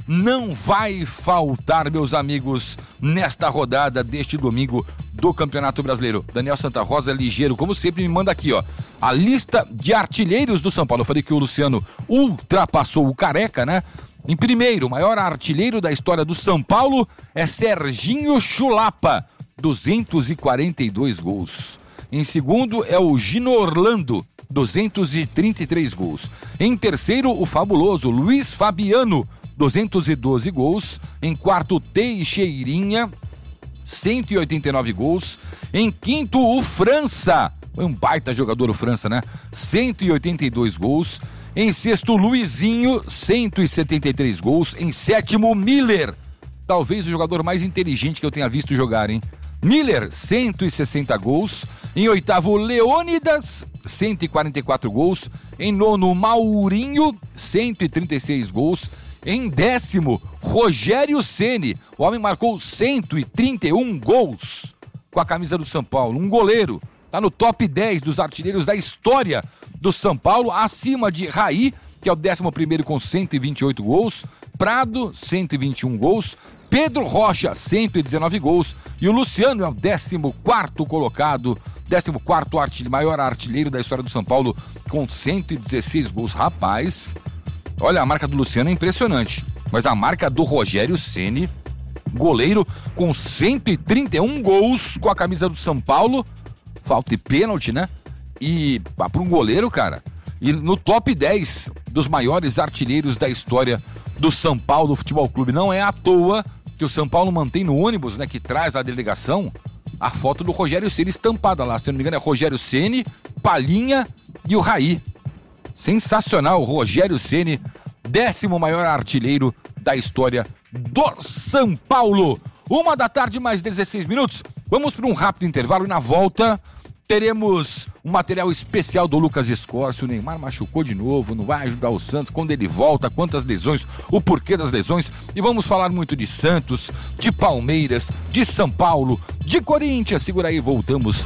não vai faltar, meus amigos, nesta rodada deste domingo do Campeonato Brasileiro. Daniel Santa Rosa, ligeiro, como sempre, me manda aqui, ó, a lista de artilheiros do São Paulo. Eu falei que o Luciano ultrapassou o Careca, né? Em primeiro, o maior artilheiro da história do São Paulo é Serginho Chulapa, 242 gols. Em segundo é o Gino Orlando, 233 gols. Em terceiro, o fabuloso Luiz Fabiano, 212 gols. Em quarto, Teixeirinha, 189 gols. Em quinto, o França. Foi um baita jogador o França, né? 182 gols. Em sexto, Luizinho, 173 gols. Em sétimo, Miller. Talvez o jogador mais inteligente que eu tenha visto jogar, hein? Miller, 160 gols. Em oitavo, Leônidas, 144 gols. Em nono, Maurinho, 136 gols. Em décimo, Rogério Ceni. O homem marcou 131 gols com a camisa do São Paulo. Um goleiro. Está no top 10 dos artilheiros da história do São Paulo, acima de Raí, que é o 11º com 128 gols. Prado, 121 gols. Pedro Rocha, 119 gols. E o Luciano é o 14º colocado, 14º maior artilheiro da história do São Paulo, com 116 gols. Rapaz, olha, a marca do Luciano é impressionante. Mas a marca do Rogério Ceni, goleiro com 131 gols com a camisa do São Paulo. Falta e pênalti, né? E para um goleiro, cara, e no top 10 dos maiores artilheiros da história do São Paulo Futebol Clube. Não é à toa que o São Paulo mantém no ônibus, né, que traz a delegação, a foto do Rogério Ceni estampada lá. Se não me engano é Rogério Ceni, Palinha e o Raí. Sensacional, Rogério Ceni, 10º maior artilheiro da história do São Paulo. 1h mais 16 minutos. Vamos para um rápido intervalo e na volta teremos um material especial do Lucas Escorcio. O Neymar machucou de novo, não vai ajudar o Santos. Quando ele volta, quantas lesões, o porquê das lesões. E vamos falar muito de Santos, de Palmeiras, de São Paulo, de Corinthians. Segura aí, voltamos